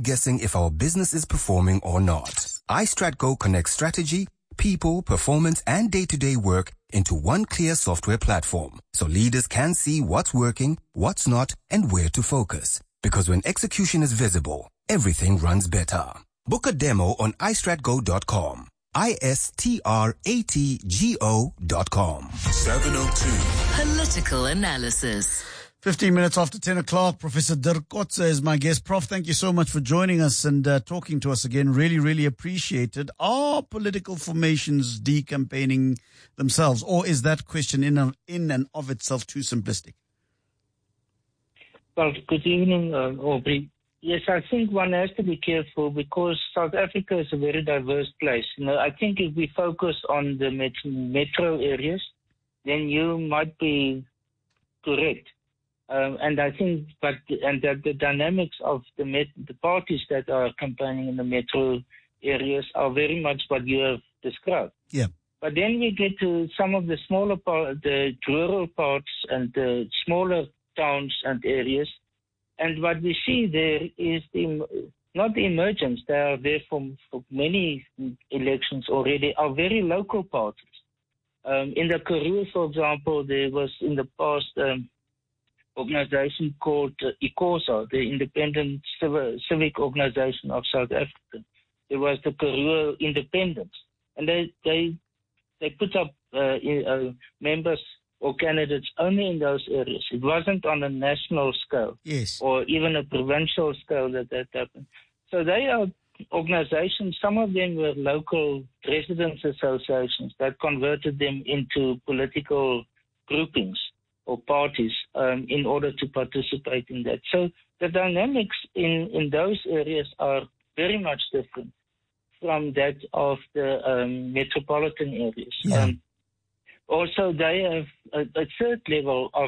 guessing if our business is performing or not. iStratGo connects strategy, people, performance, and day-to-day work into one clear software platform, so leaders can see what's working, what's not, and where to focus. Because when execution is visible, everything runs better. Book a demo on istratgo.com. istratgo.com. 702. Political analysis. 15 minutes after 10 o'clock, Professor Dirk Coetzee is my guest. Prof, thank you so much for joining us and talking to us again. Really, really appreciated. Are political formations decampaigning themselves, or is that question in and of itself too simplistic? Well, good evening, Aubrey. Yes, I think one has to be careful because South Africa is a very diverse place. I think if we focus on the metro areas, then you might be correct. And I think, that the dynamics of the parties that are campaigning in the metro areas are very much what you have described. Yeah. But then we get to some of the smaller the rural parts and the smaller towns and areas, and what we see there is not the emergence. They are there for many elections already. Are very local parties. In the Karoo, for example, there was in the past. Organization called ICOSA, the Independent Civic Organization of South Africa. There was the Karoo Independence, and they put up members or candidates only in those areas. It wasn't on a national scale, yes, or even a provincial scale that happened. So they are organizations. Some of them were local residents associations that converted them into political groupings or parties in order to participate in that. So the dynamics in those areas are very much different from that of the metropolitan areas. Yeah. Also, they have a third level of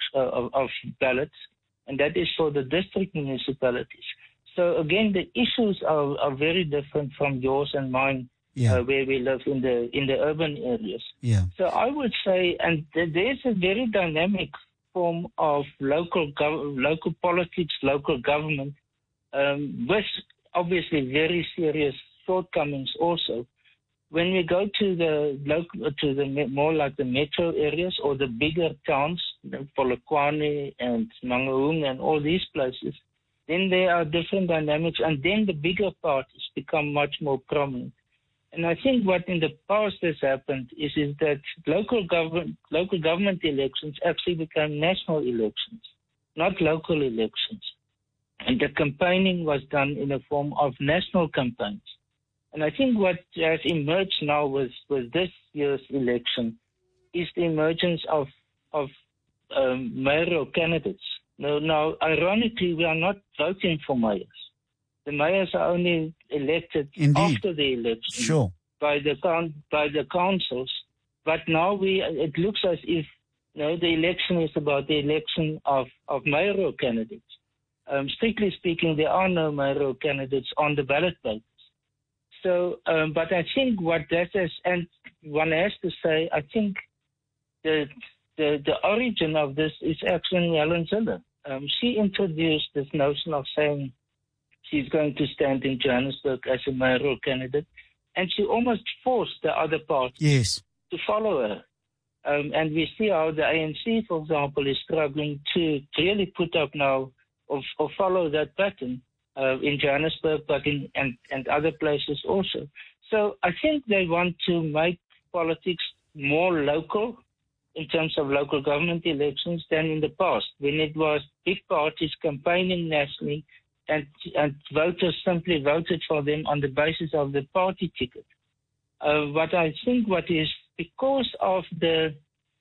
ballots, and that is for the district municipalities. So again, the issues are very different from yours and mine. Yeah. Where we live in the urban areas. Yeah. So I would say, and there's a very dynamic form of local politics, local government, with obviously very serious shortcomings also. When we go to the more like the metro areas or the bigger towns, Polokwane and Mangaung and all these places, then there are different dynamics, and then the bigger parties become much more prominent. And I think what in the past has happened is that local government elections actually became national elections, not local elections. And the campaigning was done in a form of national campaigns. And I think what has emerged now with this year's election is the emergence of mayoral candidates. Now, ironically, we are not voting for mayors. The mayors are only elected after the election, sure, by the councils. But now it looks as if the election is about the election of mayoral candidates. Strictly speaking, there are no mayoral candidates on the ballot papers. So, but I think what that is, and one has to say, I think the origin of this is actually Helen Zille. She introduced this notion of saying she's going to stand in Johannesburg as a mayoral candidate, and she almost forced the other parties to follow her. And we see how the ANC, for example, is struggling to really put up now or follow that pattern in Johannesburg, but and other places also. So I think they want to make politics more local in terms of local government elections than in the past, when it was big parties campaigning nationally and voters simply voted for them on the basis of the party ticket. But I think what is, because of the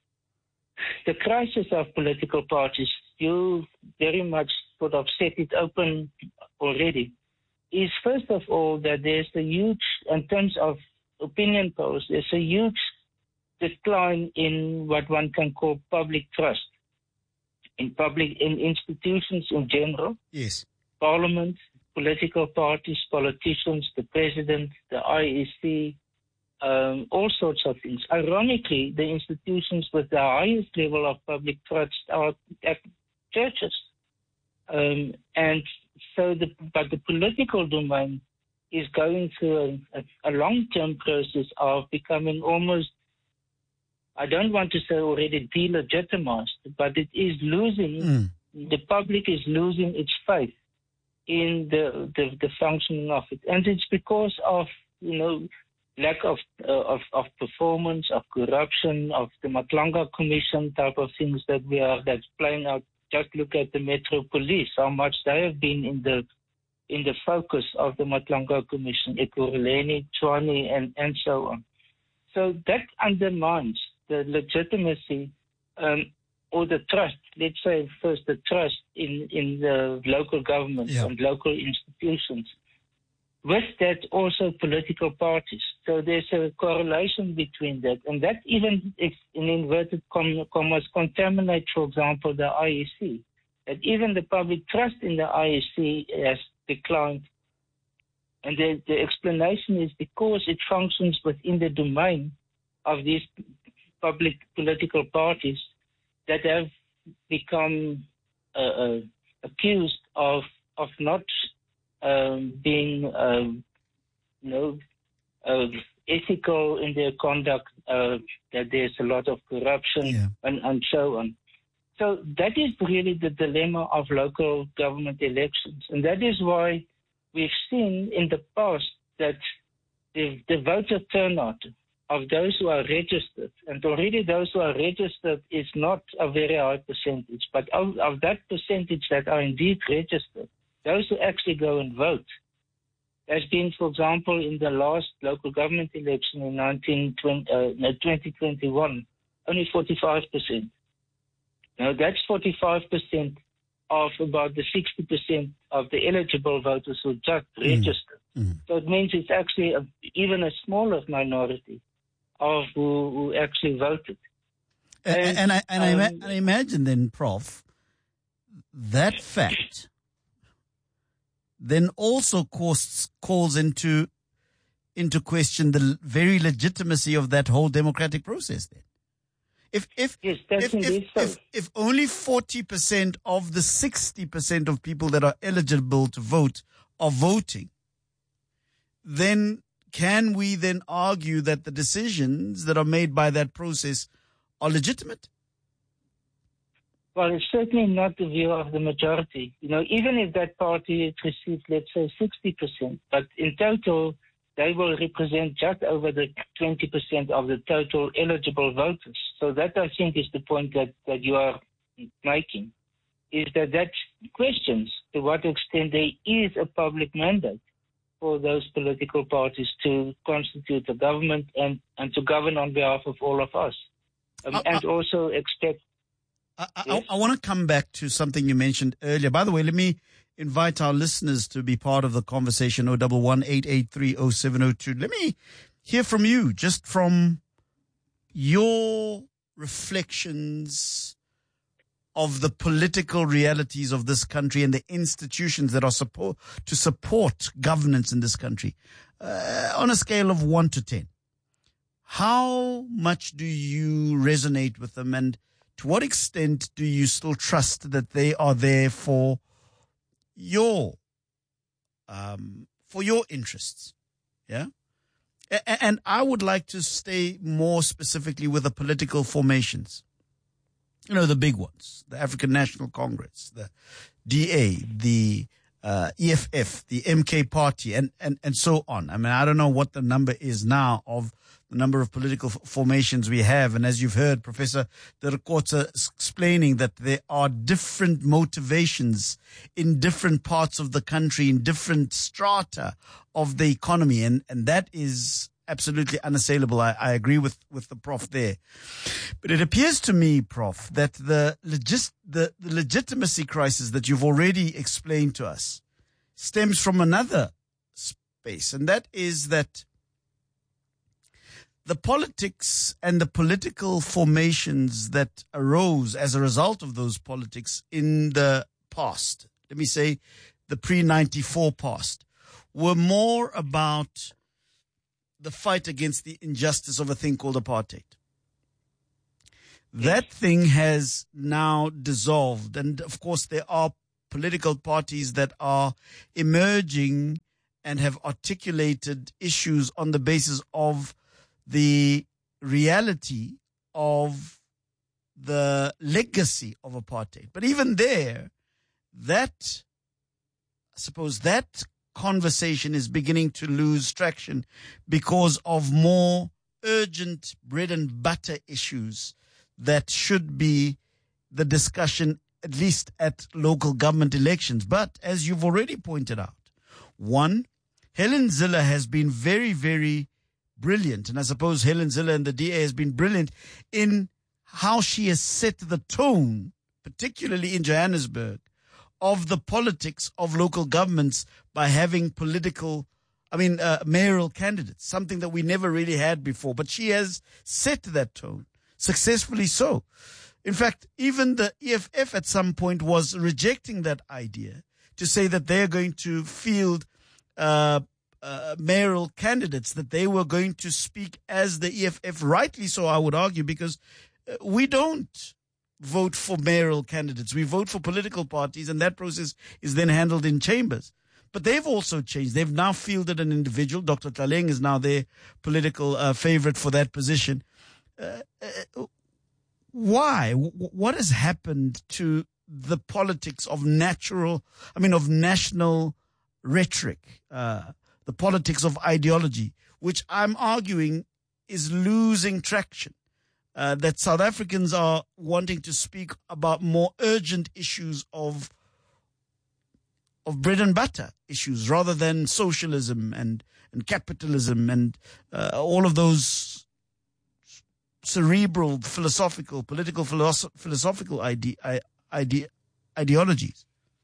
crisis of political parties, you very much sort of set it open already, is first of all that there's a huge, in terms of opinion polls, there's a huge decline in what one can call public trust in institutions in general. Yes. Parliament, political parties, politicians, the president, the IEC, all sorts of things. Ironically, the institutions with the highest level of public trust are churches. And so, but the political domain is going through a long-term process of becoming almost, I don't want to say already delegitimized, but it is losing, the public is losing its faith in the functioning of it. And it's because of, lack of performance, of corruption, of the Matlanga Commission type of things that's playing out. Just look at the Metro Police, how much they have been in the focus of the Matlanga Commission, Ekurhuleni, Tshwane, and so on. So that undermines the legitimacy or the trust, let's say first the trust in the local government and local institutions. With that, also political parties. So there's a correlation between that. And that even, if in inverted commas, contaminates, for example, the IEC. That even the public trust in the IEC has declined. And the explanation is because it functions within the domain of these public political parties that have become accused of not being ethical in their conduct, that there's a lot of corruption and so on. So that is really the dilemma of local government elections. And that is why we've seen in the past that the voter turnout of those who are registered, and already those who are registered is not a very high percentage, but of that percentage that are indeed registered, those who actually go and vote, has been, for example, in the last local government election in 2021, only 45%. Now, that's 45% of about the 60% of the eligible voters who just registered. So it means it's actually even a smaller minority of who actually voted. And I imagine then, Prof, that fact then also calls into question the very legitimacy of that whole democratic process then. If only 40% of the 60% of people that are eligible to vote are voting, then can we then argue that the decisions that are made by that process are legitimate? Well, it's certainly not the view of the majority. Even if that party received, let's say, 60%, but in total, they will represent just over the 20% of the total eligible voters. So that, I think, is the point that you are making, is that questions to what extent there is a public mandate for those political parties to constitute a government and to govern on behalf of all of us. And also expect... I want to come back to something you mentioned earlier. By the way, let me invite our listeners to be part of the conversation, 011-883-0702. Let me hear from you, just from your reflections of the political realities of this country and the institutions that are to support governance in this country. On a scale of 1 to 10, how much do you resonate with them, and to what extent do you still trust that they are there for your interests? Yeah. And I would like to stay more specifically with the political formations. The big ones, the African National Congress, the DA, the EFF, the MK Party, and so on. I mean, I don't know what the number is now of the number of political formations we have. And as you've heard, Professor Dirkotse explaining that there are different motivations in different parts of the country, in different strata of the economy. And that is absolutely unassailable. I agree with the Prof there. But it appears to me, Prof, that the legitimacy crisis that you've already explained to us stems from another space. And that is that the politics and the political formations that arose as a result of those politics in the past, let me say the pre-94 past, were more about the fight against the injustice of a thing called apartheid. That thing has now dissolved. And of course, there are political parties that are emerging and have articulated issues on the basis of the reality of the legacy of apartheid. But even there, I suppose that conversation is beginning to lose traction because of more urgent bread and butter issues that should be the discussion, at least at local government elections. But as you've already pointed out, one, Helen Zille has been very, very brilliant. And I suppose Helen Zille and the DA has been brilliant in how she has set the tone, particularly in Johannesburg, of the politics of local governments by having mayoral candidates, something that we never really had before. But she has set that tone, successfully so. In fact, even the EFF at some point was rejecting that idea to say that they're going to field mayoral candidates, that they were going to speak as the EFF, rightly so, I would argue, because we don't vote for mayoral candidates. We vote for political parties, and that process is then handled in chambers. But they've also changed. They've now fielded an individual. Dr. Tlaleng is now their political favorite for that position. Why? What has happened to the politics of national rhetoric, the politics of ideology, which I'm arguing is losing traction? That South Africans are wanting to speak about more urgent issues of bread and butter issues rather than socialism and capitalism and all of those cerebral, political philosophical ideologies.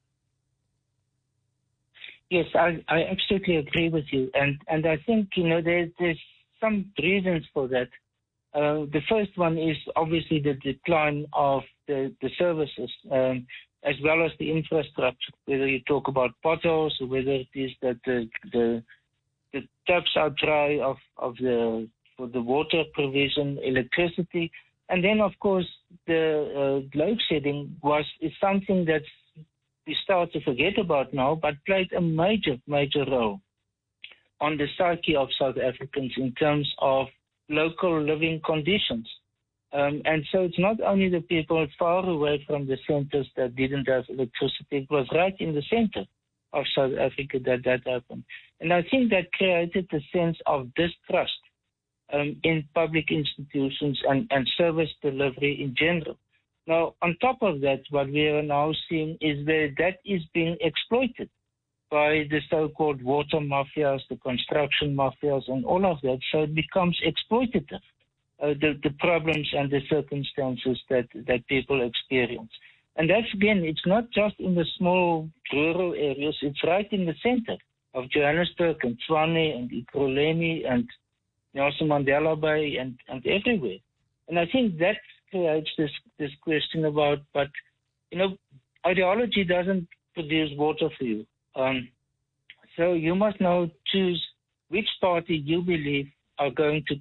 Yes, I absolutely agree with you. And I think, there's some reasons for that. The first one is obviously the decline of the services, as well as the infrastructure, whether you talk about potholes or whether it is that the taps are dry for the water provision, electricity. And then, of course, the load shedding is something that we start to forget about now, but played a major, major role on the psyche of South Africans in terms of local living conditions. And so it's not only the people far away from the centers that didn't have electricity, it was right in the center of South Africa that happened. And I think that created a sense of distrust in public institutions and service delivery in general. Now, on top of that, what we are now seeing is that is being exploited by the so-called water mafias, the construction mafias, and all of that. So it becomes exploitative, the problems and the circumstances that people experience. And that's, again, it's not just in the small rural areas. It's right in the center of Johannesburg and Tshwane and Ekurhuleni and Nelson Mandela Bay and everywhere. And I think that creates this question about, but, ideology doesn't produce water for you. So you must now choose which party you believe are going to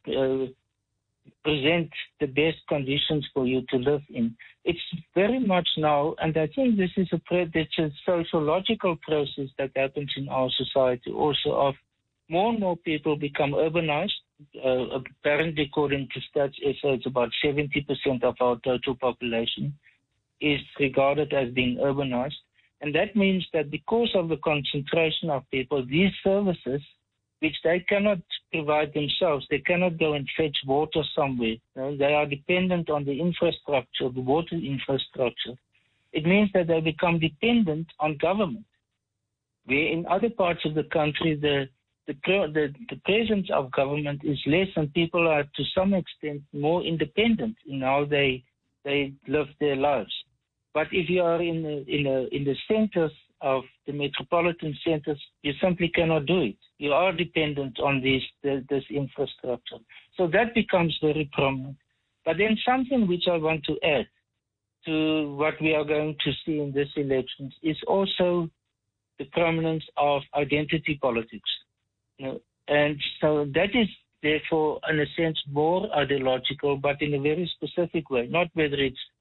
present the best conditions for you to live in. It's very much now, and I think this is a sociological process that happens in our society also, of more and more people become urbanized. Apparently, according to Stats SA, it's about 70% of our total population is regarded as being urbanized. And that means that because of the concentration of people, these services, which they cannot provide themselves, they cannot go and fetch water somewhere. They are dependent on the infrastructure, the water infrastructure. It means that they become dependent on government, where in other parts of the country, the presence of government is less, and people are to some extent more independent in how they live their lives. But if you are in the centers of the metropolitan centers, you simply cannot do it. You are dependent on this infrastructure. So that becomes very prominent. But then something which I want to add to what we are going to see in this elections is also the prominence of identity politics. And so that is therefore, in a sense, more ideological, but in a very specific way, not whether it's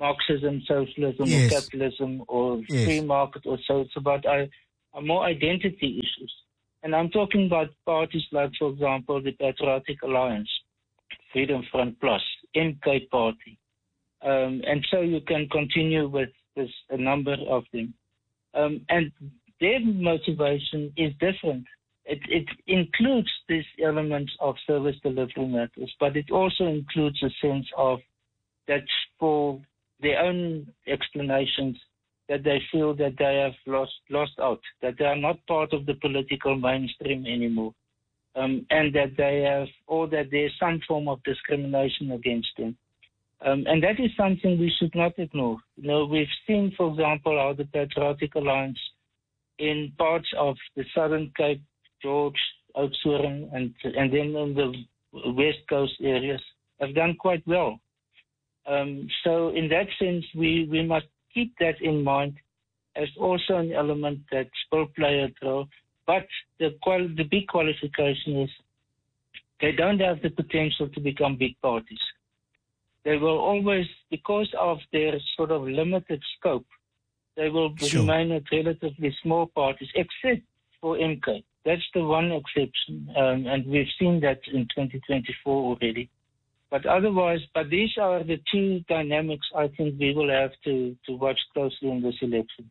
Marxism, socialism, Yes. or capitalism, or Yes. free market, or so. It's about more identity issues. And I'm talking about parties like, for example, the Patriotic Alliance, Freedom Front Plus, MK Party. And so you can continue with a number of them. And their motivation is different. It includes these elements of service delivery matters, but it also includes a sense of that for their own explanations, that they feel that they have lost out, that they are not part of the political mainstream anymore, and that they have, or that there's some form of discrimination against them. And that is something we should not ignore. We've seen, for example, how the Patriotic Alliance in parts of the Southern Cape, George, Oudtshoorn, and then in the West Coast areas have done quite well. So in that sense, we must keep that in mind as also an element that will play a role. But the big qualification is they don't have the potential to become big parties. They will always, because of their sort of limited scope, they will remain at relatively small parties, except for MK. That's the one exception, and we've seen that in 2024 already. But otherwise, these are the two dynamics I think we will have to watch closely in this election.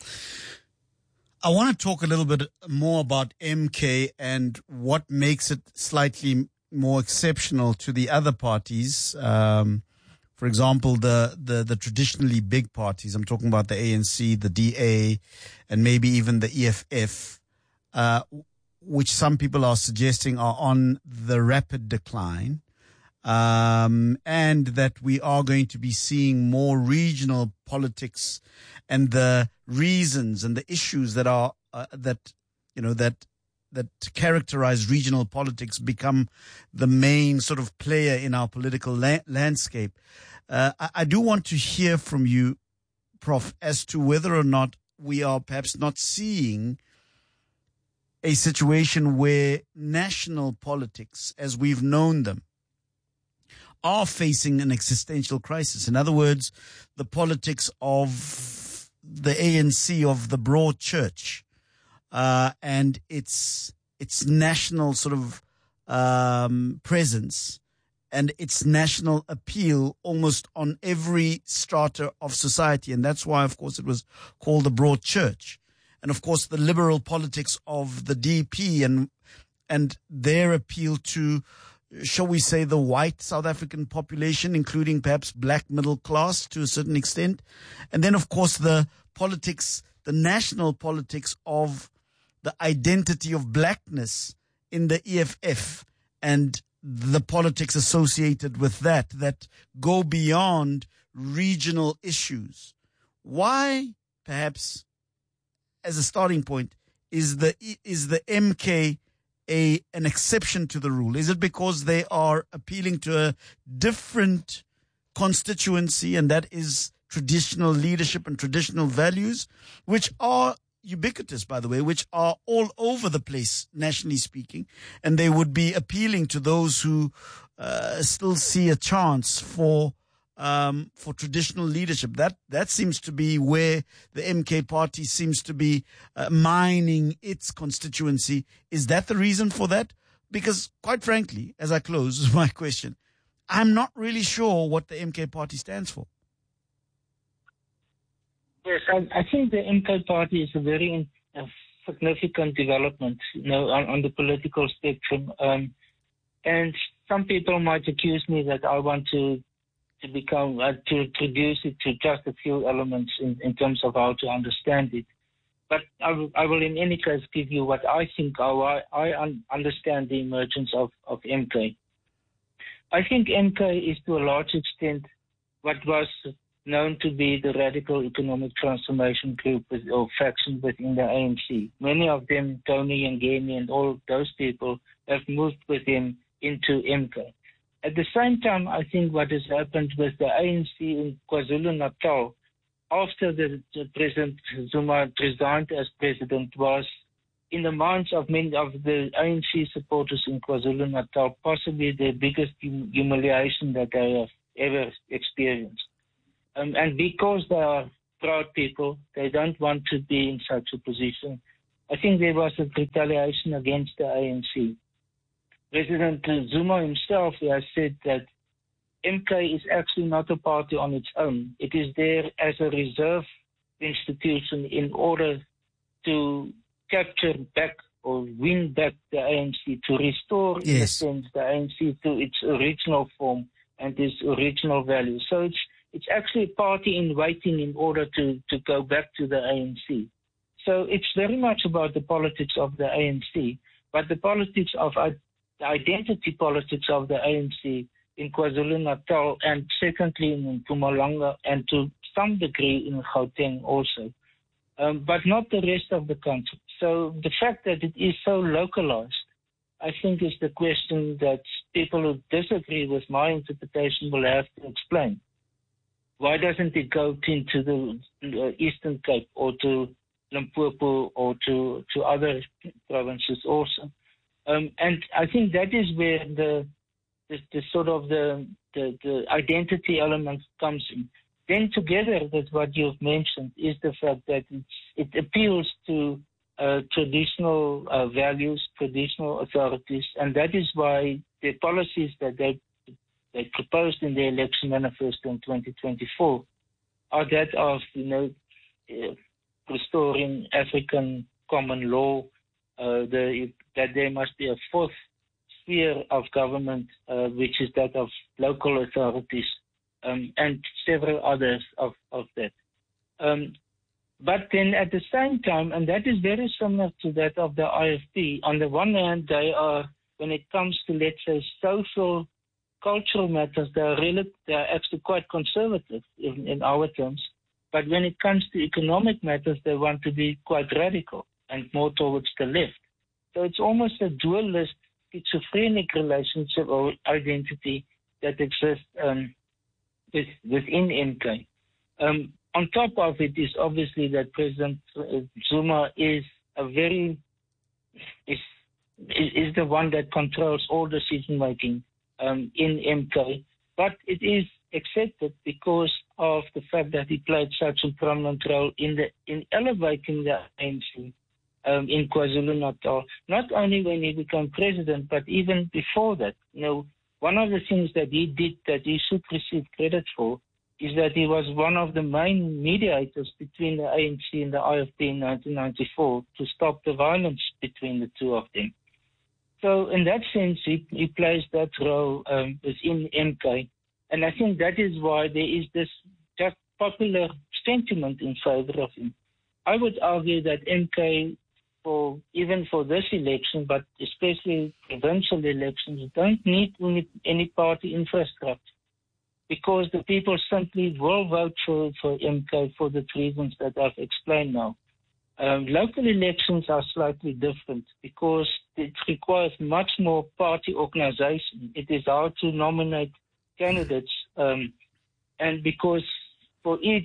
I want to talk a little bit more about MK and what makes it slightly more exceptional to the other parties. For example, the traditionally big parties. I'm talking about the ANC, the DA, and maybe even the EFF, which some people are suggesting are on the rapid decline. And that we are going to be seeing more regional politics and the reasons and the issues that are that characterize regional politics become the main sort of player in our political landscape. I do want to hear from you, Prof, as to whether or not we are perhaps not seeing a situation where national politics, as we've known them, are facing an existential crisis. In other words, the politics of the ANC, of the broad church, and its national sort of presence and its national appeal almost on every strata of society. And that's why, of course, it was called the broad church. And, of course, the liberal politics of the DP and their appeal to, shall we say, the white South African population, including perhaps black middle class to a certain extent. And then, of course, the politics, the national politics of the identity of blackness in the EFF and the politics associated with that go beyond regional issues. Why, perhaps, as a starting point, is the MK an exception to the rule? Is it because they are appealing to a different constituency, and that is traditional leadership and traditional values, which are ubiquitous, by the way, which are all over the place, nationally speaking, and they would be appealing to those who still see a chance for traditional leadership? That seems to be where the MK party seems to be mining its constituency. Is that the reason for that? Because, quite frankly, as I close my question, I'm not really sure what the MK party stands for. Yes, I think the MK party is a very significant development, on the political spectrum. And some people might accuse me that I want to reduce it to just a few elements in terms of how to understand it. But I will in any case give you what I think, how I understand the emergence of MK. I think MK is to a large extent what was known to be the Radical Economic Transformation Group or faction within the ANC. Many of them, Tony and Ngeni and all those people, have moved with him into MK. At the same time, I think what has happened with the ANC in KwaZulu-Natal after the President Zuma resigned as president was, in the minds of many of the ANC supporters in KwaZulu-Natal, possibly the biggest humiliation that they have ever experienced. And because they are proud people, they don't want to be in such a position. I think there was a retaliation against the ANC. President Zuma himself has said that MK is actually not a party on its own. It is there as a reserve institution in order to capture back or win back the ANC, to restore, in a sense, the ANC to its original form and its original values. So it's actually a party in waiting in order to go back to the ANC. So it's very much about the politics of the ANC, but the politics of the identity politics of the ANC in KwaZulu-Natal, and secondly in Mpumalanga, and to some degree in Gauteng also, but not the rest of the country. So the fact that it is so localized, I think, is the question that people who disagree with my interpretation will have to explain. Why doesn't it go into the Eastern Cape or to Limpopo or to other provinces also? And I think that is where the sort of the identity element comes in. Then together with what you've mentioned is the fact that it appeals to traditional values, traditional authorities, and that is why the policies that they proposed in the election manifesto in 2024 are that of, restoring African common law, that there must be a fourth sphere of government, which is that of local authorities, and several others of that. But then at the same time, and that is very similar to that of the IFP, on the one hand, they are, when it comes to, let's say, social, cultural matters, they are actually quite conservative in our terms. But when it comes to economic matters, they want to be quite radical and more towards the left. So it's almost a dualist, schizophrenic relationship or identity that exists within MK. On top of it is obviously that President Zuma is the one that controls all decision making in MK, but it is accepted because of the fact that he played such a prominent role in elevating the ANC in KwaZulu-Natal, not only when he became president, but even before that. One of the things that he did that he should receive credit for is that he was one of the main mediators between the ANC and the IFP in 1994 to stop the violence between the two of them. So in that sense, he plays that role within MK. And I think that is why there is this just popular sentiment in favor of him. I would argue that MK, even for this election, but especially provincial elections, don't need any party infrastructure, because the people simply will vote for MK for the reasons that I've explained now. Local elections are slightly different because it requires much more party organization. It is hard to nominate candidates, and because for each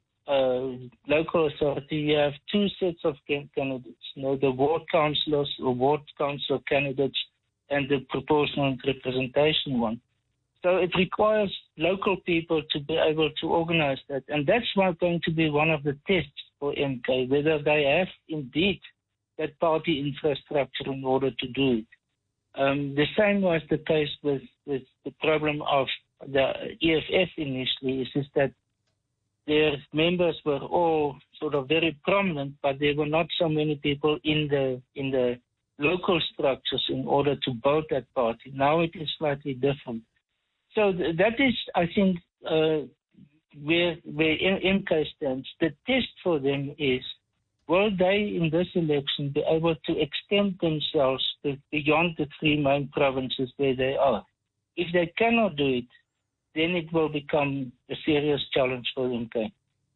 local authority you have two sets of candidates, the ward councillors or ward council candidates and the proportional representation one. So it requires local people to be able to organize that, and that's going to be one of the tests for MK, whether they have indeed that party infrastructure in order to do it. The same was the case with the problem of the EFF initially, is that their members were all sort of very prominent, but there were not so many people in the local structures in order to vote that party. Now it is slightly different. So that is, I think, where MK stands. The test for them is, will they in this election be able to extend themselves beyond the three main provinces where they are? If they cannot do it, then it will become a serious challenge for MK.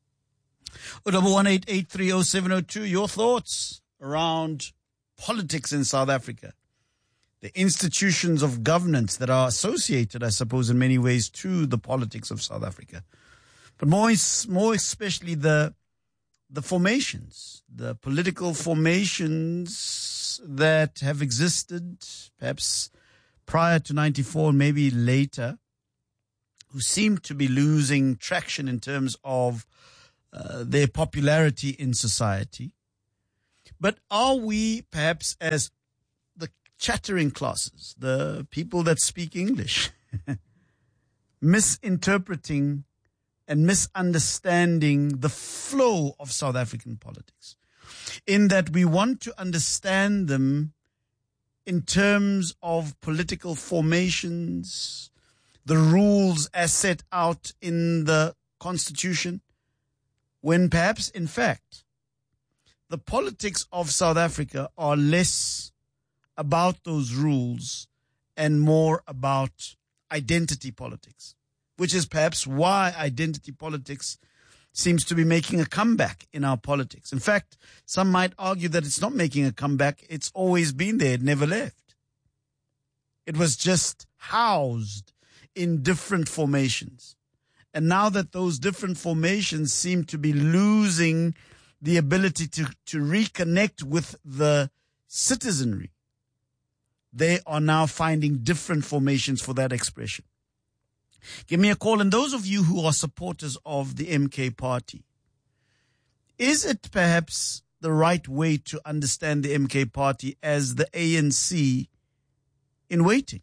011-883-0702, your thoughts around politics in South Africa, the institutions of governance that are associated, I suppose, in many ways to the politics of South Africa. But more especially the formations, the political formations that have existed perhaps prior to 94, maybe later, who seem to be losing traction in terms of their popularity in society. But are we perhaps, as the chattering classes, the people that speak English, misinterpreting and misunderstanding the flow of South African politics, in that we want to understand them in terms of political formations, the rules as set out in the Constitution, when perhaps, in fact, the politics of South Africa are less about those rules and more about identity politics, which is perhaps why identity politics seems to be making a comeback in our politics. In fact, some might argue that it's not making a comeback. It's always been there. It never left. It was just housed in different formations. And now that those different formations seem to be losing the ability to reconnect with the citizenry, they are now finding different formations for that expression. Give me a call. And those of you who are supporters of the MK party, is it perhaps the right way to understand the MK party as the ANC in waiting?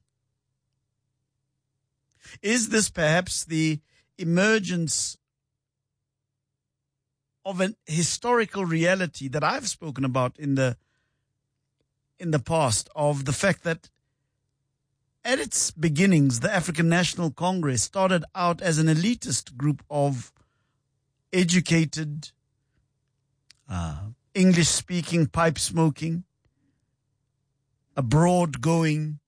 Is this perhaps the emergence of an historical reality that I've spoken about in the past, of the fact that at its beginnings, the African National Congress started out as an elitist group of educated, English-speaking, pipe-smoking, abroad-going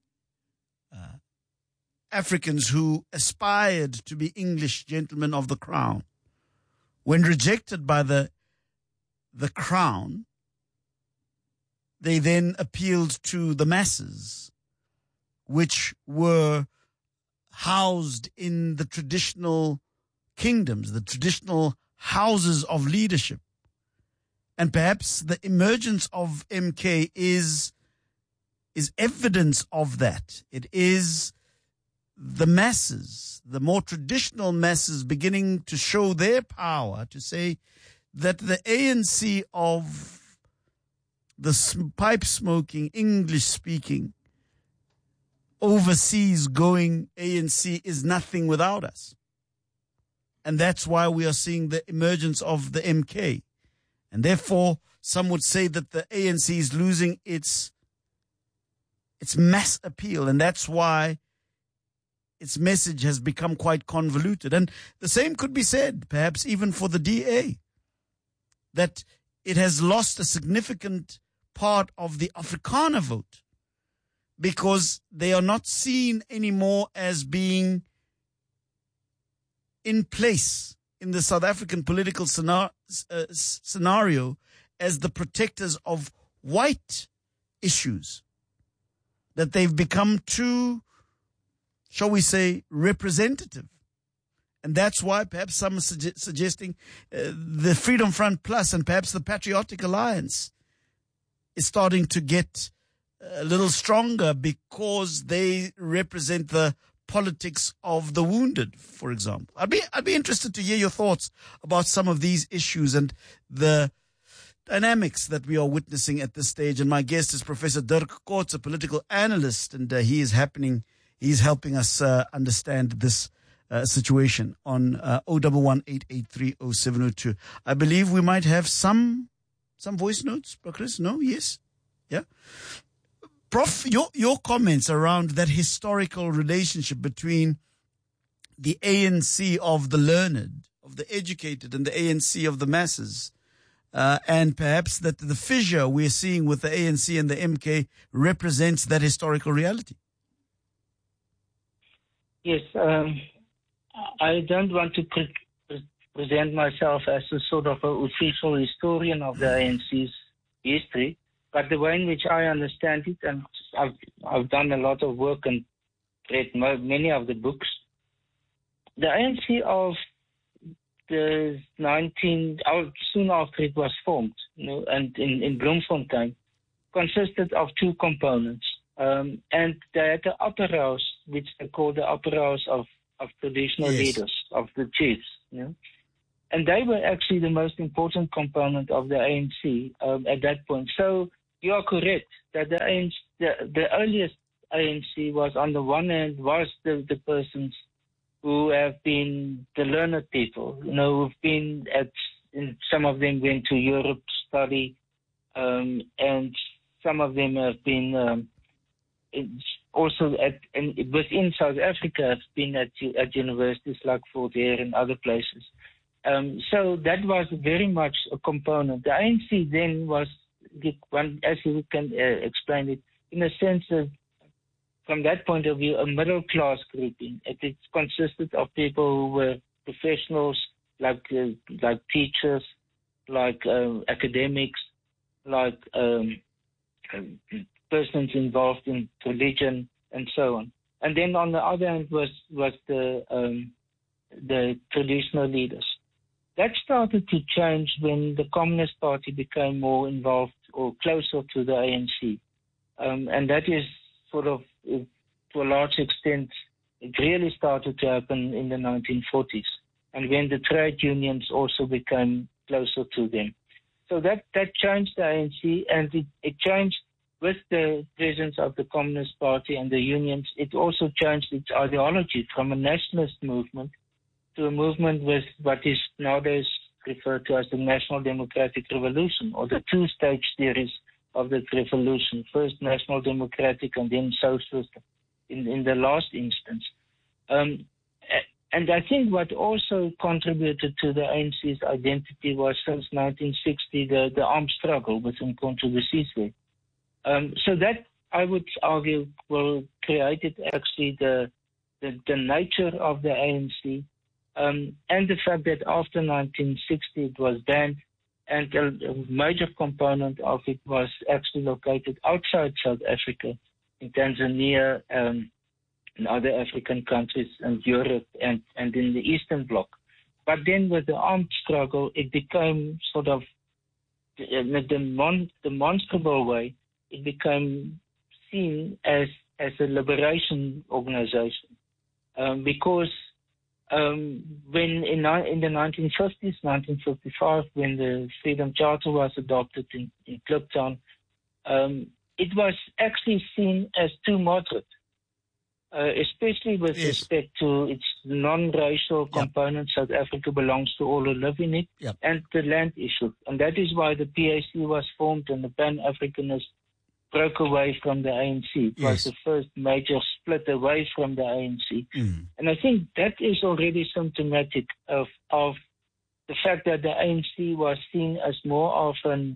Africans who aspired to be English gentlemen of the crown. When rejected by the crown, they then appealed to the masses, which were housed in the traditional kingdoms, the traditional houses of leadership. And perhaps the emergence of MK is evidence of that. It is the masses, the more traditional masses, beginning to show their power, to say that the ANC of the pipe-smoking, English-speaking, overseas going ANC is nothing without us. And that's why we are seeing the emergence of the MK. And therefore, some would say that the ANC is losing its mass appeal. And that's why its message has become quite convoluted. And the same could be said, perhaps even for the DA, that it has lost a significant part of the Afrikaner vote, because they are not seen anymore as being in place in the South African political scenario as the protectors of white issues, that they've become too, shall we say, representative. And that's why perhaps some are suggesting the Freedom Front Plus and perhaps the Patriotic Alliance is starting to get a little stronger, because they represent the politics of the wounded, for example. I'd be interested to hear your thoughts about some of these issues and the dynamics that we are witnessing at this stage. And my guest is Professor Dirk Coetzee, a political analyst, and he's helping us understand this situation on 011-883-0702. I believe we might have some voice notes, Chris? No? Yes? Yeah? Prof, your comments around that historical relationship between the ANC of the learned, of the educated, and the ANC of the masses, and perhaps that the fissure we're seeing with the ANC and the MK represents that historical reality. Yes, I don't want to present myself as a sort of an official historian of the ANC's history, but the way in which I understand it, and I've done a lot of work and read many of the books, the ANC of the soon after it was formed, and in Bloemfontein, consisted of two components. And they had the upper house, which they call the upper house of traditional Yes. leaders, of the chiefs. And they were actually the most important component of the ANC at that point. So you are correct that the ANC, the earliest ANC was, on the one hand, was the persons who have been the learned people, who've been some of them went to Europe to study, and some of them have been also within South Africa have been at universities like Fort Hare and other places. So that was very much a component. The ANC then was, as you can explain it, in a sense of, from that point of view, a middle class grouping. It consisted of people who were professionals, like teachers, like academics, like persons involved in religion, and so on. And then on the other hand was the traditional leaders. That started to change when the Communist Party became more involved or closer to the ANC. And that is sort of, to a large extent, it really started to happen in the 1940s, and when the trade unions also became closer to them. So that changed the ANC, and it changed with the presence of the Communist Party and the unions. It also changed its ideology from a nationalist movement to a movement with what is nowadays referred to as the National Democratic Revolution, or the two-stage series of the revolution. First National Democratic and then Socialist in the last instance. And I think what also contributed to the ANC's identity was, since 1960, the armed struggle within Controversies. So that, I would argue, created actually the nature of the ANC, and the fact that after 1960 it was banned, and a major component of it was actually located outside South Africa, in Tanzania, in other African countries, and Europe, and in the Eastern Bloc. But then with the armed struggle, it became sort of, in a demonstrable way, it became seen as a liberation organization. Because when in the 1950s, 1955, when the Freedom Charter was adopted in Kliptown, it was actually seen as too moderate, especially with respect to its non-racial component. South Africa belongs to all who live in it, and the land issue. And that is why the PAC was formed, and the Pan-Africanists broke away from the ANC. It was the first major split away from the ANC. And I think that is already symptomatic of the fact that the ANC was seen as more of a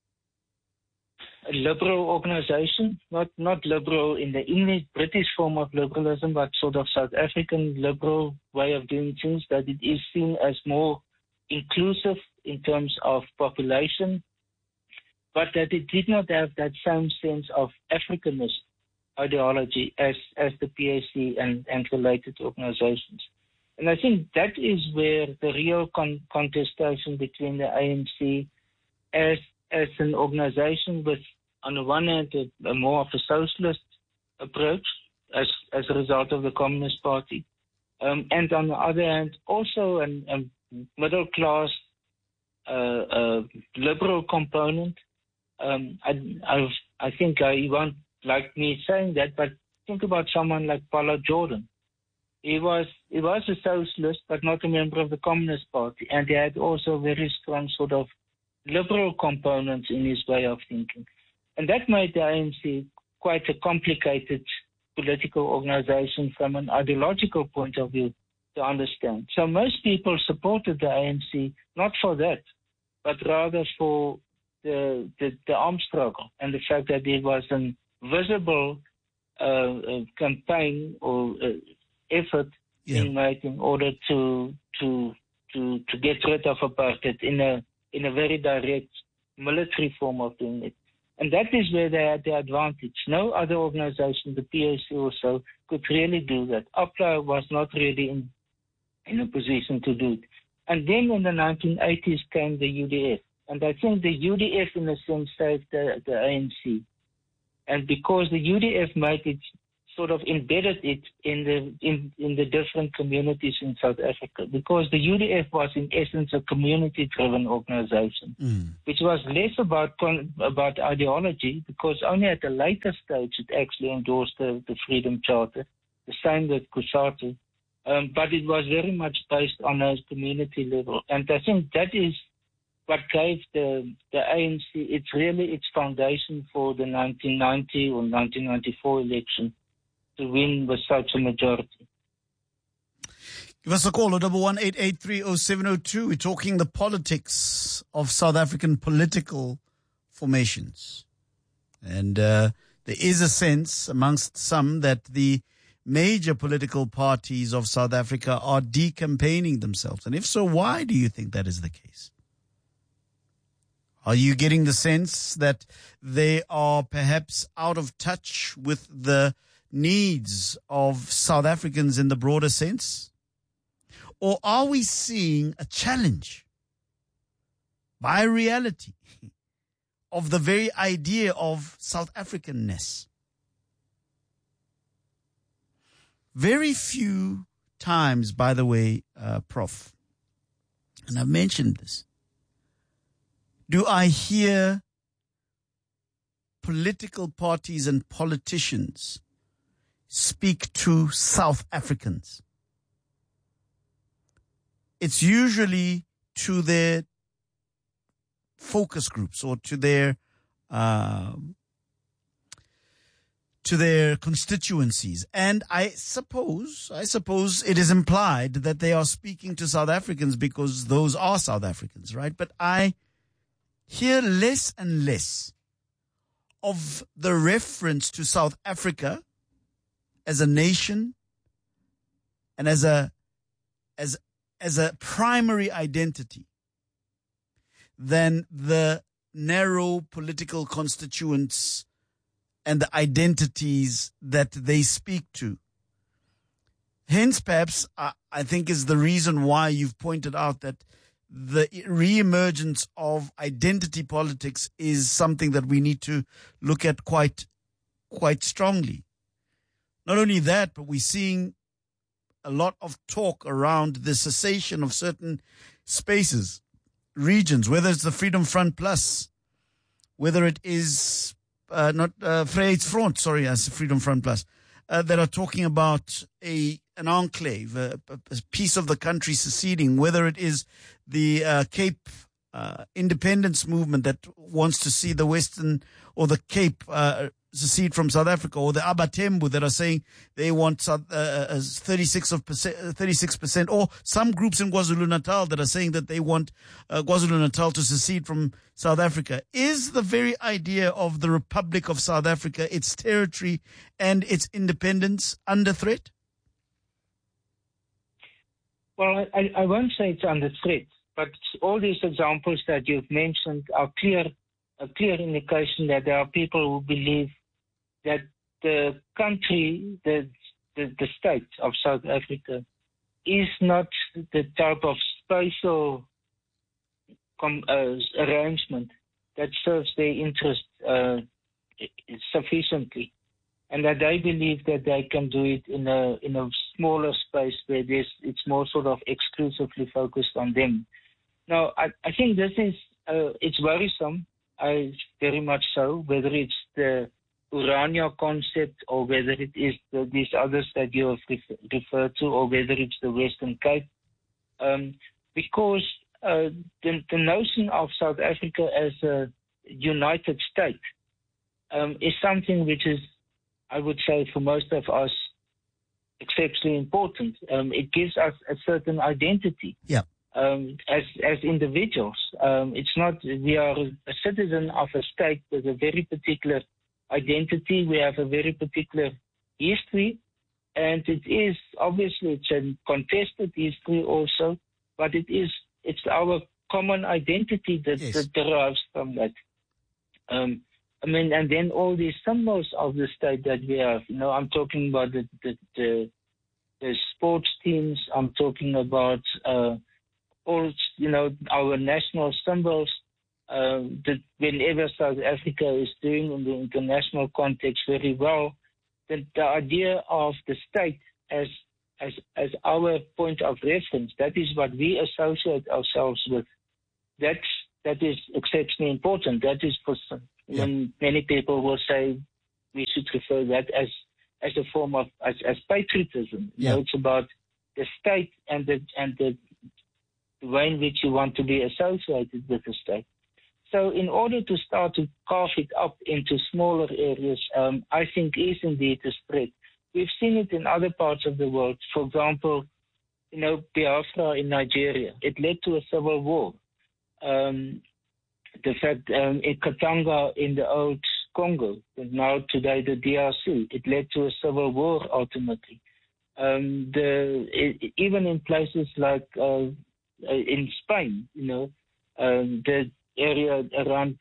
liberal organization, not liberal in the English, British form of liberalism, but sort of South African liberal way of doing things, that it is seen as more inclusive in terms of population, but that it did not have that same sense of Africanist ideology as the PAC and related organizations. And I think that is where the real contestation between the ANC as an organization with, on the one hand, a more of a socialist approach as a result of the Communist Party, and on the other hand, also a middle class liberal component. I think you won't like me saying that, but think about someone like Paulo Jordan. He was a socialist, but not a member of the Communist Party, and he had also very strong sort of liberal components in his way of thinking. And that made the ANC quite a complicated political organization from an ideological point of view to understand. So most people supported the ANC, not for that, but rather for the armed struggle and the fact that there was a visible campaign or effort being made in order to get rid of apartheid in a very direct military form of doing it. And that is where they had the advantage. No other organization, the PAC also, could really do that. APLA was not really in a position to do it. And then in the 1980s came the UDF. And I think the UDF, in a sense, saved the ANC. And because the UDF made it sort of embedded it in the different communities in South Africa, because the UDF was in essence a community-driven organization, which was less about ideology, because only at a later stage it actually endorsed the Freedom Charter, the same with COSATU, but it was very much based on a community level, and I think that is what gave the ANC its foundation for the 1990 or 1994 election to win with such a majority. Give us a call, 118830702. We're talking the politics of South African political formations. And there is a sense amongst some that the major political parties of South Africa are decampaigning themselves. And if so, why do you think that is the case? Are you getting the sense that they are perhaps out of touch with the needs of South Africans in the broader sense? Or are we seeing a challenge by reality of the very idea of South Africanness? Very few times, by the way, Prof, and I've mentioned this, do I hear political parties and politicians speak to South Africans. It's usually to their focus groups or to their constituencies. And I suppose it is implied that they are speaking to South Africans because those are South Africans, right? But I hear less and less of the reference to South Africa as a nation and as a primary identity than the narrow political constituents and the identities that they speak to. Hence, perhaps, I think is the reason why you've pointed out that the reemergence of identity politics is something that we need to look at quite strongly. Not only that, but we're seeing a lot of talk around the cessation of certain spaces, regions, whether it's the Freedom Front Plus, whether it is Vryheidsfront, as Freedom Front Plus, that are talking about an enclave, a piece of the country seceding, whether it is the Cape independence movement that wants to see the Western or the Cape secede from South Africa, or the Abatembu that are saying they want 36%, or some groups in KwaZulu-Natal that are saying that they want KwaZulu-Natal to secede from South Africa. Is the very idea of the Republic of South Africa, its territory and its independence, under threat? Well, I won't say it's under threat, but all these examples that you've mentioned are a clear indication that there are people who believe that the country, the state of South Africa, is not the type of spatial arrangement that serves their interest sufficiently, and that they believe that they can do it in a smaller space where it's more sort of exclusively focused on them. Now, I think this is it's worrisome, very much so, whether it's the Urania concept or whether it is these others that you have referred to, or whether it's the Western Cape, because the notion of South Africa as a united state is something which is, I would say, for most of us, exceptionally important. It gives us a certain identity. Yeah. As individuals. It's not, we are a citizen of a state with a very particular identity. We have a very particular history, and it's a contested history also, but it's our common identity that derives from that. And then all these symbols of the state that we have. I'm talking about the sports teams. I'm talking about all, our national symbols, that whenever South Africa is doing in the international context very well, the idea of the state as our point of reference, that is what we associate ourselves with. That is exceptionally important. That is when many people will say we should refer that as a form of as patriotism. You know, it's about the state and the way in which you want to be associated with the state. So in order to start to carve it up into smaller areas, I think is indeed a spread. We've seen it in other parts of the world. For example, you know, Biafra in Nigeria. It led to a civil war. The fact in Katanga in the old Congo, and now today the DRC, it led to a civil war ultimately. Even in places like in Spain, you know, the area around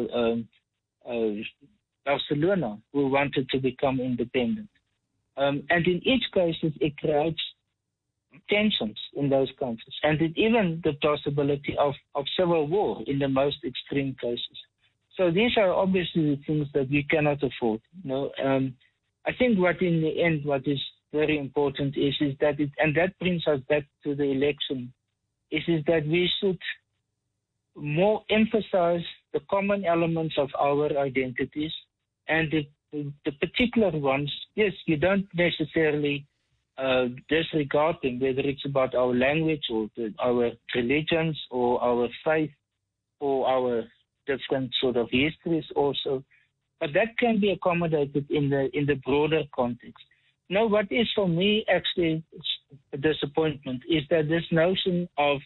Barcelona who wanted to become independent. And in each case, it creates tensions in those countries, and even the possibility of civil war in the most extreme cases. So these are obviously the things that we cannot afford. You know, I think what in the end, what is very important is that and that brings us back to the election, is that we should more emphasize the common elements of our identities, and the particular ones. Yes, you don't necessarily disregard them, whether it's about our language or our religions or our faith or our different sort of histories also, but that can be accommodated in the broader context. Now, what is for me actually a disappointment is that this notion of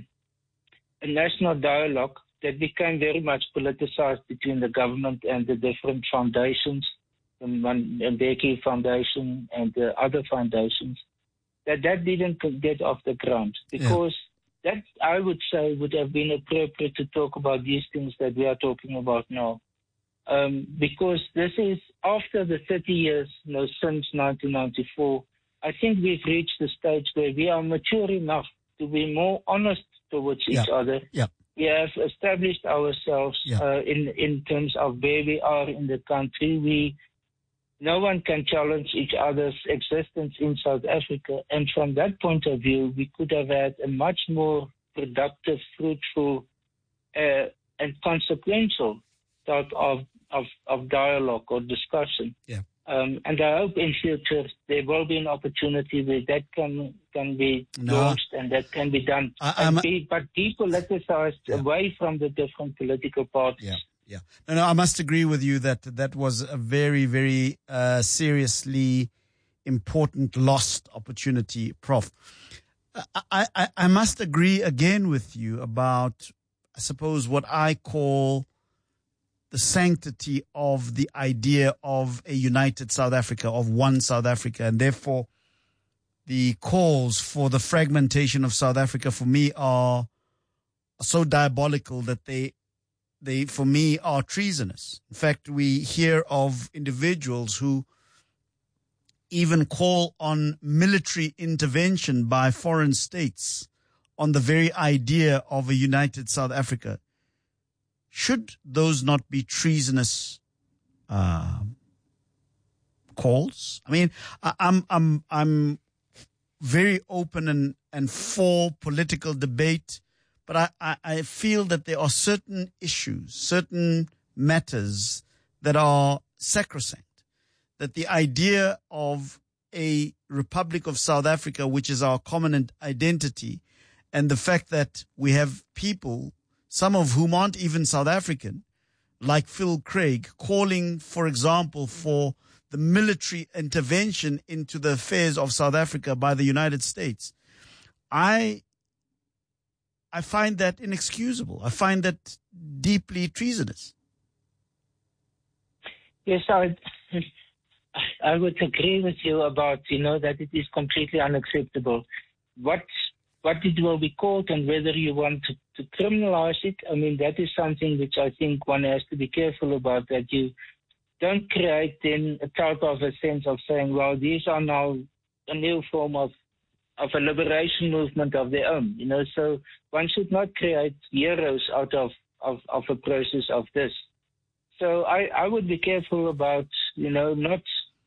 a national dialogue that became very much politicized between the government and the different foundations, the Mbeki Foundation and the other foundations, that didn't get off the ground, because that, I would say, would have been appropriate to talk about these things that we are talking about now. Because this is after the 30 years, you know, since 1994, I think we've reached the stage where we are mature enough to be more honest towards each other. We have established ourselves in terms of where we are in the country. No one can challenge each other's existence in South Africa. And from that point of view, we could have had a much more productive, fruitful, and consequential type of dialogue or discussion. And I hope in future there will be an opportunity where that can be launched and that can be done. But depoliticized away from the different political parties. No, I must agree with you that was a very, very seriously important lost opportunity, Prof. I must agree again with you about, I suppose, what I call the sanctity of the idea of a united South Africa, of one South Africa, and therefore the calls for the fragmentation of South Africa for me are so diabolical that they for me are treasonous. In fact, we hear of individuals who even call on military intervention by foreign states on the very idea of a united South Africa. Should those not be treasonous calls? I mean, I'm very open and for political debate, but I feel that there are certain issues, certain matters that are sacrosanct. That the idea of a Republic of South Africa, which is our common identity, and the fact that we have people, some of whom aren't even South African, like Phil Craig, calling, for example, for the military intervention into the affairs of South Africa by the United States. I find that inexcusable. I find that deeply treasonous. Yes, I would agree with you about, that it is completely unacceptable. What it will be called and whether you want to criminalize it, I mean, that is something which I think one has to be careful about, that you don't create then a type of a sense of saying, well, these are now a new form of a liberation movement of their own, so one should not create heroes out of a process of this. So I would be careful about, not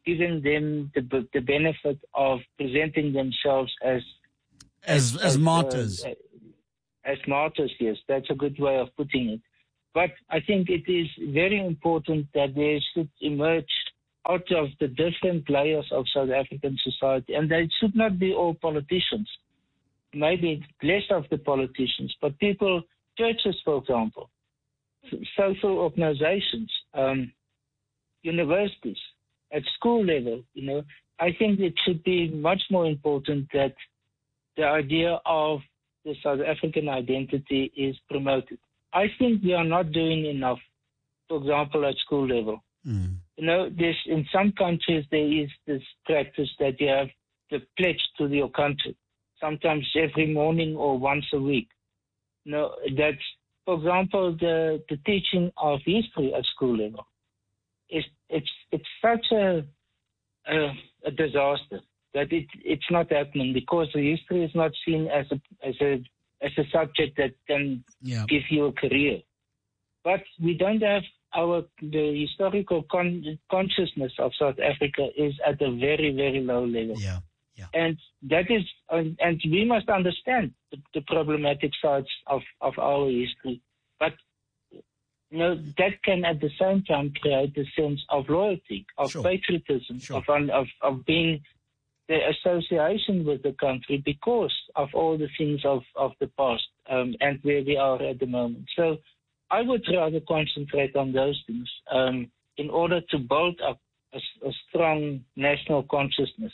giving them the benefit of presenting themselves as martyrs. As martyrs, yes, that's a good way of putting it. But I think it is very important that they should emerge out of the different layers of South African society, and they should not be all politicians. Maybe less of the politicians, but people, churches, for example, social organizations, universities, at school level, I think it should be much more important that the idea of the South African identity is promoted. I think we are not doing enough, for example, at school level. In some countries there is this practice that you have the pledge to your country, sometimes every morning or once a week. That's, for example, the teaching of history at school level. It's such a disaster that it's not happening because the history is not seen as a subject that can give you a career. But we don't have the historical consciousness of South Africa is at a very, very low level. Yeah. And that is, and we must understand the problematic sides of our history. But that can at the same time create a sense of loyalty, of patriotism, of being the association with the country because of all the things of the past and where we are at the moment. So I would rather concentrate on those things in order to build up a strong national consciousness.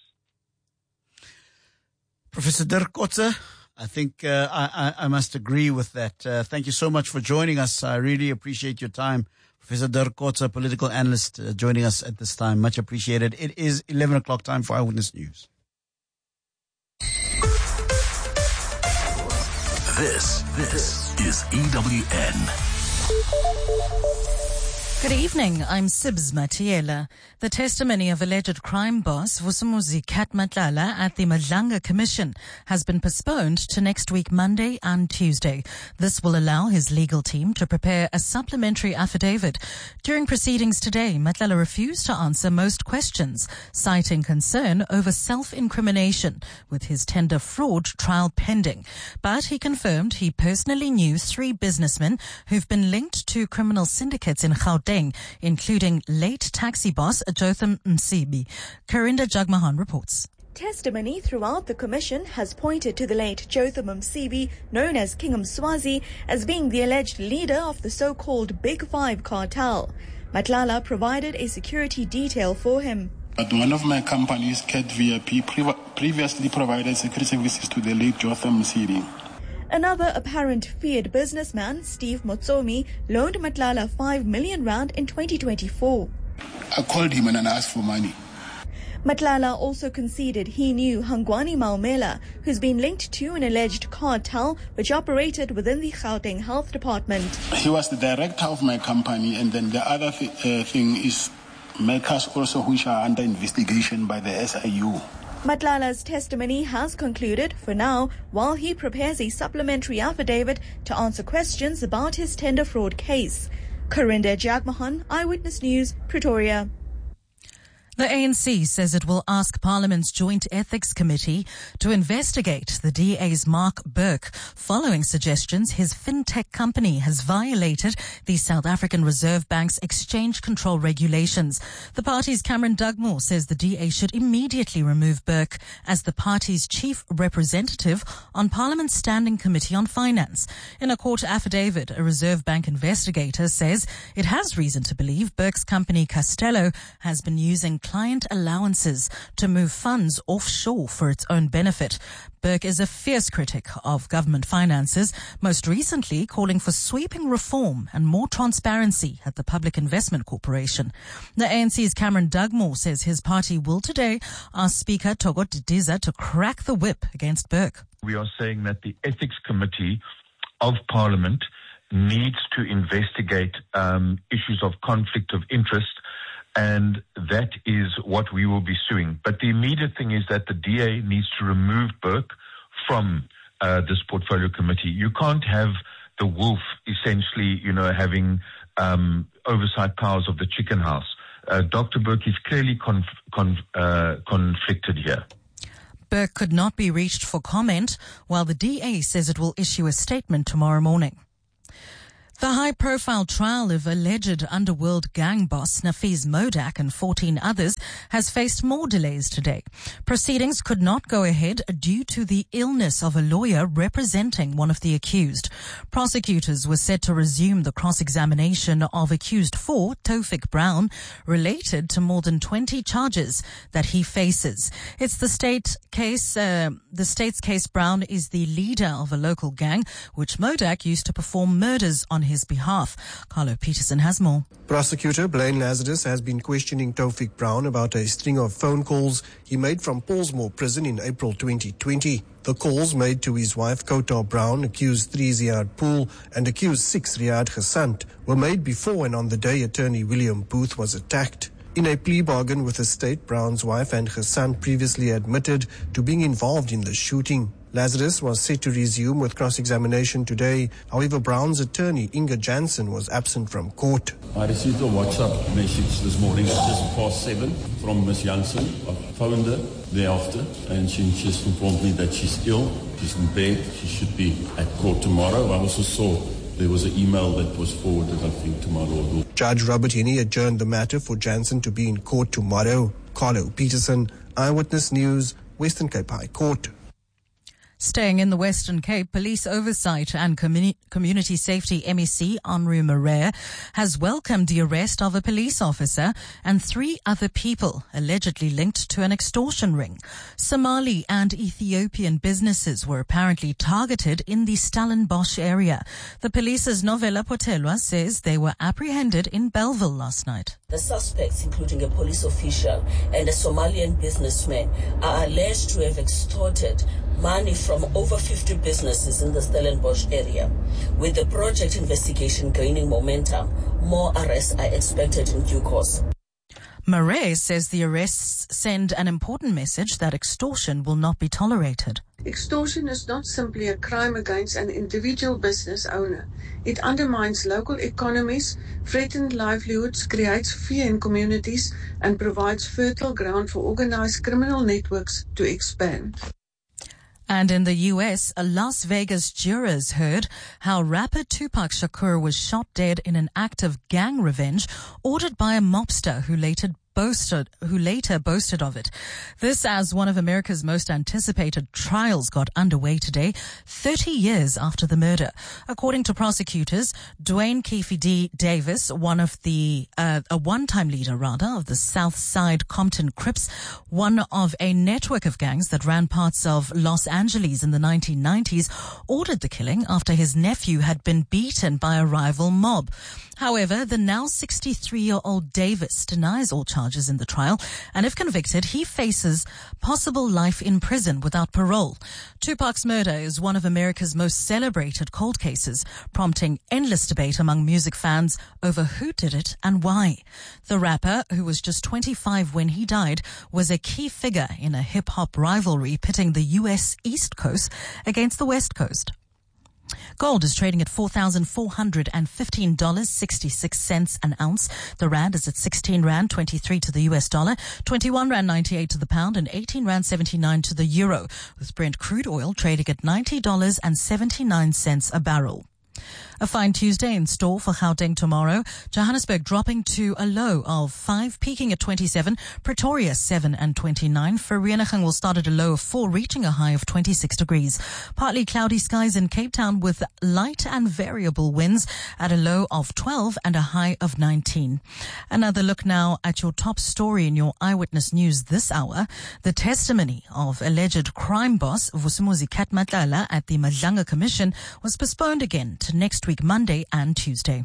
Professor Dirk Coetzee, I think I must agree with that. Thank you so much for joining us. I really appreciate your time. Professor Dirk Coetzee, political analyst, joining us at this time. Much appreciated. It is 11 o'clock time for Eyewitness News. This is EWN. Good evening, I'm Sibs Matiela. The testimony of alleged crime boss Vusumuzi Kat Matlala at the Madlanga Commission has been postponed to next week, Monday and Tuesday. This will allow his legal team to prepare a supplementary affidavit. During proceedings today, Matlala refused to answer most questions, citing concern over self-incrimination with his tender fraud trial pending. But he confirmed he personally knew 3 businessmen who've been linked to criminal syndicates in Gauteng, including late taxi boss Jotham Msibi. Karinda Jagmohan reports. Testimony throughout the commission has pointed to the late Jotham Msibi, known as King Mswazi, as being the alleged leader of the so-called Big Five cartel. Matlala provided a security detail for him. But one of my companies, Cat VIP, previously provided security services to the late Jotham Msibi. Another apparent feared businessman, Steve Motsomi, loaned Matlala 5 million rand in 2024. I called him and I asked for money. Matlala also conceded he knew Hangwani Maumela, who's been linked to an alleged cartel which operated within the Gauteng Health Department. He was the director of my company, and then the other thing is makers also which are under investigation by the SIU. Matlala's testimony has concluded for now while he prepares a supplementary affidavit to answer questions about his tender fraud case. Karinda Jagmohan, Eyewitness News, Pretoria. The ANC says it will ask Parliament's Joint Ethics Committee to investigate the DA's Mark Burke following suggestions his fintech company has violated the South African Reserve Bank's exchange control regulations. The party's Cameron Dugmore says the DA should immediately remove Burke as the party's chief representative on Parliament's Standing Committee on Finance. In a court affidavit, a Reserve Bank investigator says it has reason to believe Burke's company Castello has been using client allowances to move funds offshore for its own benefit. Burke is a fierce critic of government finances, most recently calling for sweeping reform and more transparency at the Public Investment Corporation. The ANC's Cameron Dugmore says his party will today ask Speaker Togot Didiza to crack the whip against Burke. We are saying that the Ethics Committee of Parliament needs to investigate issues of conflict of interest, and that is what we will be suing. But the immediate thing is that the DA needs to remove Burke from this portfolio committee. You can't have the wolf essentially, having oversight powers of the chicken house. Dr. Burke is clearly conflicted here. Burke could not be reached for comment, while the DA says it will issue a statement tomorrow morning. The high-profile trial of alleged underworld gang boss Nafiz Modak and 14 others has faced more delays today. Proceedings could not go ahead due to the illness of a lawyer representing one of the accused. Prosecutors were set to resume the cross-examination of accused 4, Tawfiq Brown, related to more than 20 charges that he faces. It's the state's case. Brown is the leader of a local gang, which Modak used to perform murders on his behalf. Carlo Peterson has more. Prosecutor Blaine Lazarus has been questioning Tawfiq Brown about a string of phone calls he made from Paulsmoor Prison in April 2020. The calls made to his wife Kota Brown, accused 3 Ziad Pool and accused 6 Riyad Ghasant, were made before and on the day attorney William Booth was attacked. In a plea bargain with the state, Brown's wife and Ghasant previously admitted to being involved in the shooting. Lazarus was set to resume with cross-examination today. However, Brown's attorney, Inga Jansen, was absent from court. I received a WhatsApp message this morning at just past 7 from Ms. Jansen. I phoned her thereafter, and she just informed me that she's ill, she's in bed, she should be at court tomorrow. I also saw there was an email that was forwarded, I think, to my law. Judge Robert Henney adjourned the matter for Jansen to be in court tomorrow. Carlo Peterson, Eyewitness News, Western Cape High Court. Staying in the Western Cape, Police Oversight and Community Safety MEC Henri Marais has welcomed the arrest of a police officer and 3 other people allegedly linked to an extortion ring. Somali and Ethiopian businesses were apparently targeted in the Stellenbosch area. The police's Novella Potelwa says they were apprehended in Bellville last night. The suspects, including a police official and a Somalian businessman, are alleged to have extorted money from over 50 businesses in the Stellenbosch area. With the project investigation gaining momentum, more arrests are expected in due course. Marais says the arrests send an important message that extortion will not be tolerated. Extortion is not simply a crime against an individual business owner. It undermines local economies, threatens livelihoods, creates fear in communities, and provides fertile ground for organized criminal networks to expand. And in the U.S., Las Vegas jurors heard how rapper Tupac Shakur was shot dead in an act of gang revenge ordered by a mobster who later boasted of it. This as one of America's most anticipated trials got underway today, 30 years after the murder. According to prosecutors, Dwayne Keefe D. Davis, a one-time leader of the South Side Compton Crips, one of a network of gangs that ran parts of Los Angeles in the 1990s, ordered the killing after his nephew had been beaten by a rival mob. However, the now 63-year-old Davis denies all charges in the trial, and if convicted, he faces possible life in prison without parole. Tupac's murder is one of America's most celebrated cold cases, prompting endless debate among music fans over who did it and why. The rapper, who was just 25 when he died, was a key figure in a hip-hop rivalry pitting the U.S. East Coast against the West Coast. Gold is trading at $4,415.66 an ounce. The rand is at 16 rand 23 to the US dollar, 21 rand 98 to the pound, and 18 rand 79 to the euro, with Brent crude oil trading at $90.79 a barrel. A fine Tuesday in store for Gauteng tomorrow. Johannesburg dropping to a low of 5, peaking at 27. Pretoria 7 and 29. Vereeniging will start at a low of 4, reaching a high of 26 degrees. Partly cloudy skies in Cape Town with light and variable winds at a low of 12 and a high of 19. Another look now at your top story in your Eyewitness News this hour. The testimony of alleged crime boss Vusumuzi Matlala at the Madlanga Commission was postponed again to next week, Monday and Tuesday.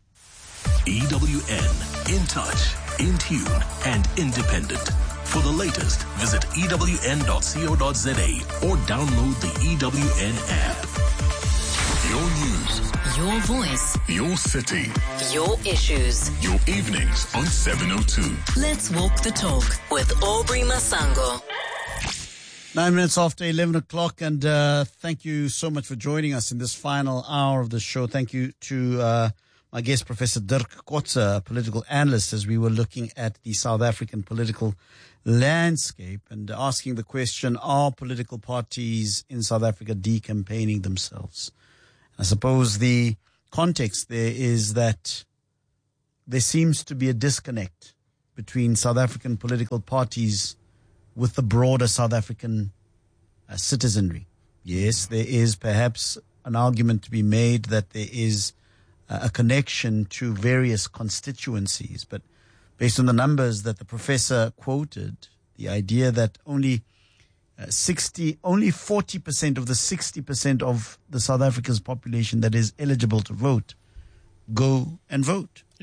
EWN, in touch, in tune, and independent. For the latest, visit ewn.co.za or download the EWN app. Your news, your voice, your city, your issues, your evenings on 702. Let's walk the talk with Aubrey Masango. 9 minutes after 11 o'clock, and thank you so much for joining us in this final hour of the show. Thank you to My guest, Professor Dirk Coetzee, a political analyst, as we were looking at the South African political landscape and asking the question, are political parties in South Africa decampaigning themselves? I suppose the context there is that there seems to be a disconnect between South African political parties with the broader South African citizenry. Yes, there is perhaps an argument to be made that there is a connection to various constituencies, but based on the numbers that the professor quoted, the idea that only 40% of the 60% of the South Africa's population that is eligible to vote go and vote.